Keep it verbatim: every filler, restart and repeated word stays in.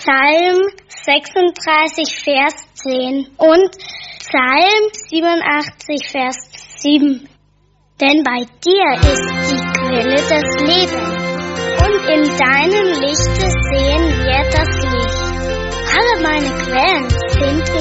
Psalm sechsunddreißig, Vers zehn und Psalm siebenundachtzig, Vers sieben. Denn bei dir ist die Quelle des Lebens und in deinem